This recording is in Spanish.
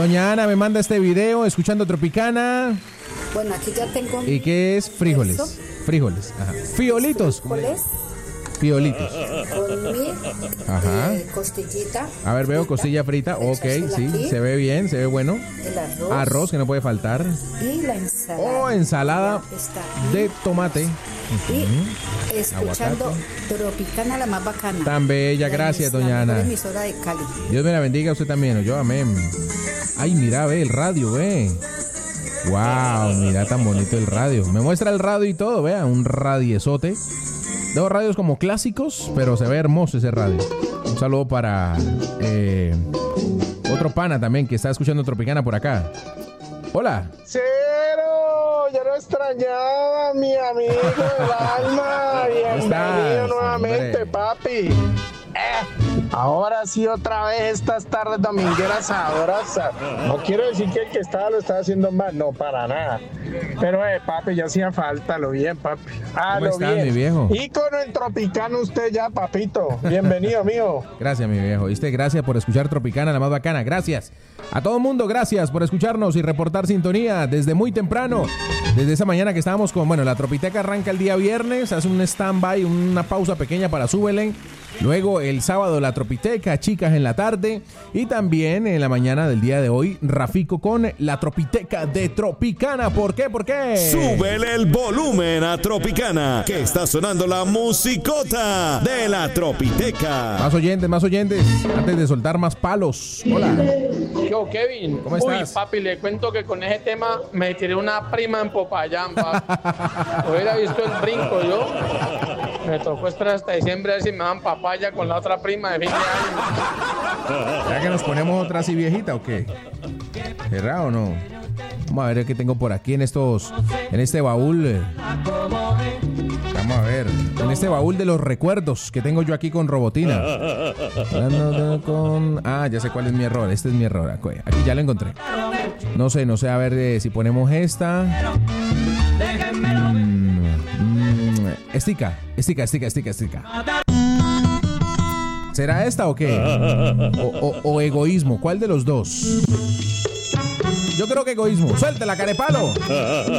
Doña Ana me manda este video escuchando Tropicana. Bueno, aquí ya tengo. ¿Y qué es? Frijoles. Frijoles. Ajá. Fiolitos. Frijoles. Fiolitos. Con mi costillita. A ver, veo costilla frita. Ok, sí, aquí. se ve bien, se ve bueno. El arroz. Arroz, que no puede faltar. Y la ensalada. Oh, ensalada de tomate. Y escuchando Aguacate. Tropicana, la más bacana. Tan bella, gracias, doña Ana. Emisora de Cali. Dios me la bendiga a usted también, yo, amén. Ay, mira, ve el radio, ve. Wow, mira tan bonito el radio. Me muestra el radio y todo, vea, un radiezote. Dos radios como clásicos, pero se ve hermoso ese radio. Un saludo para otro pana también que está escuchando Tropicana por acá. Hola. Cero, ya lo extrañaba, mi amigo del alma. Bienvenido nuevamente, papi. Ahora sí, otra vez estas tardes domingueras sabrosas. No quiero decir que el que estaba lo estaba haciendo mal, no, para nada. Pero, papi, ya hacía falta, lo bien, papi. ¿Cómo lo está, bien. mi viejo? Ícono en Tropicana usted ya, papito. Bienvenido, amigo. Gracias, mi viejo. ¿Viste? Gracias por escuchar Tropicana, la más bacana. Gracias. A todo el mundo, gracias por escucharnos y reportar sintonía desde muy temprano. Desde esa mañana que estábamos con, bueno, la Tropiteca arranca el día viernes, hace un stand-by, una pausa pequeña para Súbelen. Luego el sábado la Tropiteca, chicas en la tarde. Y también en la mañana del día de hoy, Rafico con la Tropiteca de Tropicana. ¿Por qué? ¿Por qué? Súbele el volumen a Tropicana, que está sonando la musicota de la Tropiteca. Más oyentes, antes de soltar más palos. Hola. Yo, Kevin. ¿Cómo estás? Uy, papi, le cuento que con ese tema me tiré una prima en Popayán, papi. Hubiera visto el brinco yo. Me tocó esperar hasta diciembre a ver si me dan papaya con la otra prima de fin de año. ¿Será que nos ponemos otra así viejita o qué? ¿Será o no? Vamos a ver qué tengo por aquí en este baúl. Vamos a ver. En este baúl de los recuerdos que tengo yo aquí con Robotina. Ya sé cuál es mi error. Este es mi error. Aquí ya lo encontré. No sé, a ver si ponemos esta. Estica. ¿Será esta o qué? O egoísmo. ¿Cuál de los dos? Yo creo que egoísmo. Suéltela, carepalo.